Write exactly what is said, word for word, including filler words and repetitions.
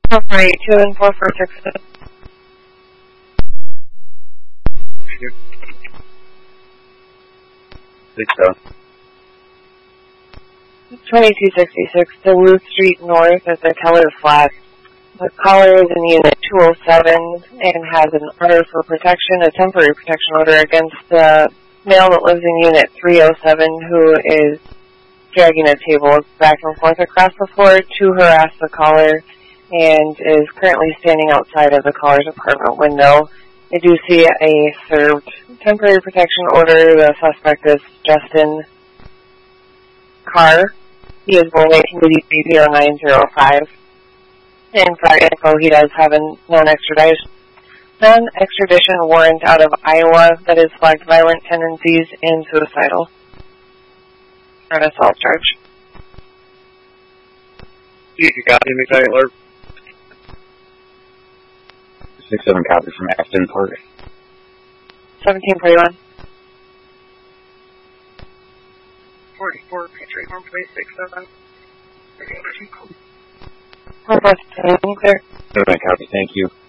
four four eight two and four four six seven. Six seven. twenty-two sixty-six Duluth Street North at the Keller Flat. The caller is in Unit two oh seven and has an order for protection, a temporary protection order against the male that lives in Unit three oh seven who is dragging a table back and forth across the floor to harass the caller and is currently standing outside of the caller's apartment window. I do see a served temporary protection order. The suspect is Justin Carr. He is born nineteen eighty-three oh nine oh five. And for our info, he does have a non-extradition, non-extradition warrant out of Iowa that is flagged violent tendencies and suicidal. An assault charge. You got him, McKnight alert. Six seven copy from Aston Park. Seventeen forty-one. Forty-four, Patriot, one place six seven. One four seven, clear. Seven copy, thank you.